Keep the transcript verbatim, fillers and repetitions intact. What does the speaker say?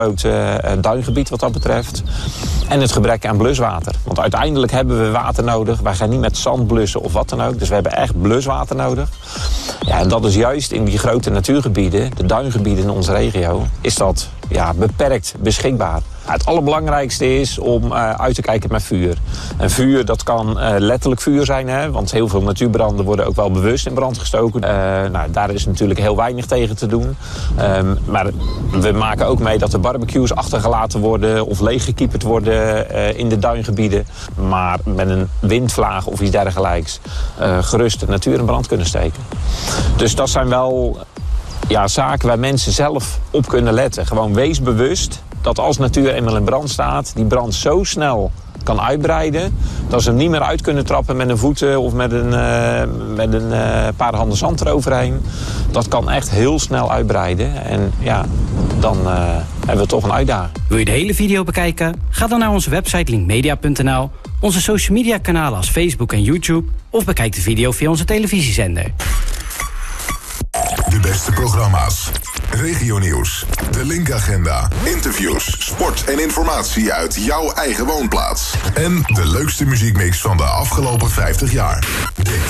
groot uh, duingebied wat dat betreft. En het gebrek aan bluswater. Want uiteindelijk hebben we water nodig. Wij gaan niet met zand blussen of wat dan ook. Dus we hebben echt bluswater nodig. Ja, en dat is juist in die grote natuurgebieden, de duingebieden in onze regio, is dat ja, beperkt beschikbaar. Het allerbelangrijkste is om uh, uit te kijken met vuur. En vuur, dat kan uh, letterlijk vuur zijn, hè, want heel veel natuurbranden worden ook wel bewust in brand gestoken. Uh, nou, daar is natuurlijk heel weinig tegen te doen. Um, maar we maken ook mee dat er barbecues achtergelaten worden of leeggekieperd worden uh, in de duingebieden. Maar met een windvlaag of iets dergelijks uh, gerust de natuur in brand kunnen steken. Dus dat zijn wel ja, zaken waar mensen zelf op kunnen letten. Gewoon wees bewust dat als natuur eenmaal in brand staat, die brand zo snel kan uitbreiden dat ze hem niet meer uit kunnen trappen met een voeten of met een, uh, met een uh, paar handen zand eroverheen. Dat kan echt heel snel uitbreiden en ja, dan uh, hebben we toch een uitdaging. Wil je de hele video bekijken? Ga dan naar onze website linkmedia punt n l, onze social media kanalen als Facebook en YouTube of bekijk de video via onze televisiezender. De beste programma's, regionieuws, de Linkagenda, interviews, sport en informatie uit jouw eigen woonplaats. En de leukste muziekmix van de afgelopen vijftig jaar. Dit